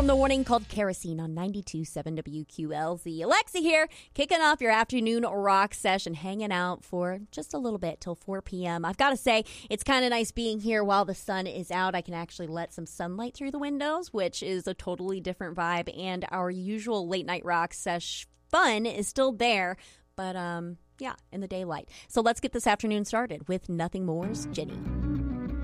the morning called Kerosene on 92.7 WQLZ. Alexa here, kicking off your afternoon rock session, hanging out for just a little bit till 4 p.m. I've got to say, it's kind of nice being here while the sun is out. I can actually let some sunlight through the windows, which is a totally different vibe, and our usual late night rock sesh fun is still there, but in the daylight. So let's get this afternoon started with Nothing More's Jenny.